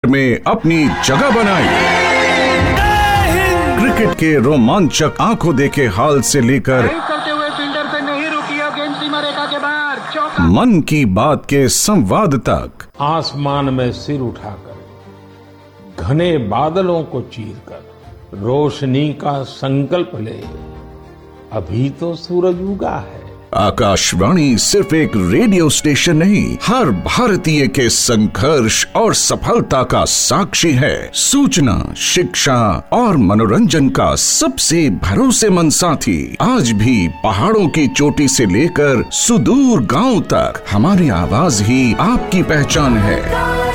में अपनी जगह बनाई। क्रिकेट के रोमांचक आंखों देखे हाल से लेकर करते हुए फील्डर से नहीं रुकी, गेंद सीमा रेखा के बाहर, चौका। मन की बात के संवाद तक आसमान में सिर उठाकर घने बादलों को चीरकर रोशनी का संकल्प ले, अभी तो सूरज उगा है। आकाशवाणी सिर्फ एक रेडियो स्टेशन नहीं, हर भारतीय के संघर्ष और सफलता का साक्षी है। सूचना, शिक्षा और मनोरंजन का सबसे भरोसेमंद साथी। आज भी पहाड़ों की चोटी से लेकर सुदूर गांव तक हमारी आवाज ही आपकी पहचान है।